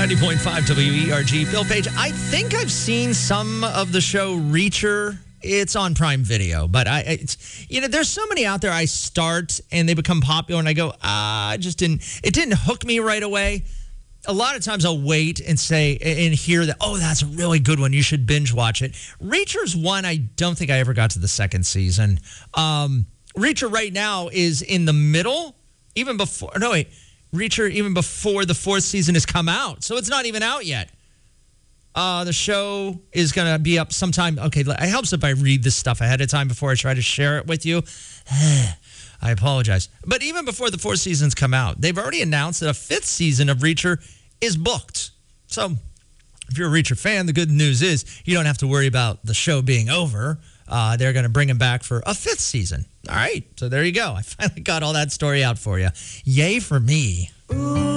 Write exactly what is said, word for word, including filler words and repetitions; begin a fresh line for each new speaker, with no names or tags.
ninety point five W E R G. Bill Page. I think I've seen some of the show Reacher. It's on Prime Video, but I, it's, you know, there's so many out there. I start and they become popular, and I go, ah, I just didn't. It didn't hook me right away. A lot of times I'll wait and say and hear that, oh, that's a really good one. You should binge watch it. Reacher's one. I don't think I ever got to the second season. Um, Reacher right now is in the middle, even before. No, wait. Reacher even before the fourth season has come out. So it's not even out yet. Uh, the show is going to be up sometime. Okay, it helps if I read this stuff ahead of time before I try to share it with you. I apologize. But even before the fourth seasons come out, they've already announced that a fifth season of Reacher is booked. So if you're a Reacher fan, the good news is you don't have to worry about the show being over. Uh, they're going to bring him back for a fifth season. All right. So there you go. I finally got all that story out for you. Yay for me. Ooh.